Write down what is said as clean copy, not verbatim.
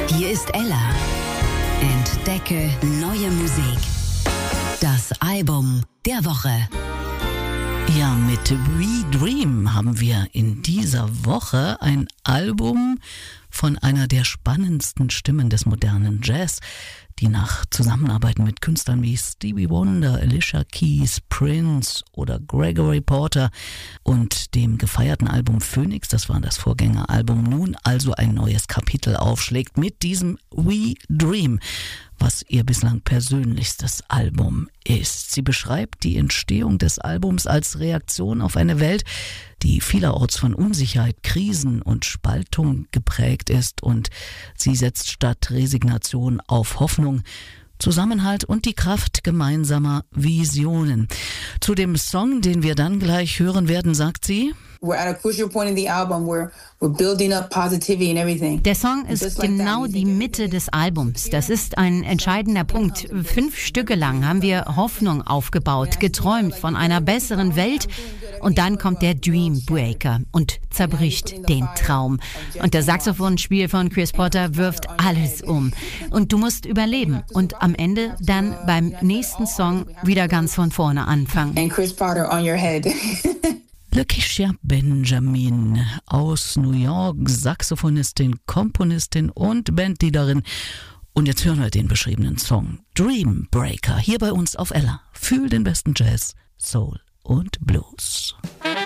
Hier ist Ella. Entdecke neue Musik. Das Album der Woche. Ja, mit We Dream haben wir in dieser Woche ein Album von einer der spannendsten Stimmen des modernen Jazz, die nach Zusammenarbeiten mit Künstlern wie Stevie Wonder, Alicia Keys, Prince oder Gregory Porter und dem gefeierten Album Phoenix, das war das Vorgängeralbum, nun also ein neues Kapitel aufschlägt mit diesem We Dream, was ihr bislang persönlichstes Album ist. Sie beschreibt die Entstehung des Albums als Reaktion auf eine Welt, die vielerorts von Unsicherheit, Krisen und Spaltung geprägt ist, und sie setzt statt Resignation auf Hoffnung, Zusammenhalt und die Kraft gemeinsamer Visionen. Zu dem Song, den wir dann gleich hören werden, sagt sie: We're at a crucial point in the album where we're building up positivity and everything. Der Song ist genau die Mitte des Albums. Das ist ein entscheidender Punkt. 5 Stücke lang haben wir Hoffnung aufgebaut, geträumt von einer besseren Welt, und dann kommt der Dream Breaker und zerbricht den Traum. Und das Saxophonspiel von Chris Potter wirft alles um. Und du musst überleben und am Ende dann beim nächsten Song wieder ganz von vorne anfangen. And Chris Potter on your head. Lakecia Benjamin aus New York, Saxophonistin, Komponistin und Bandleaderin. Und jetzt hören wir den beschriebenen Song Dream Breaker hier bei uns auf Ella. Fühl den besten Jazz, Soul und Blues.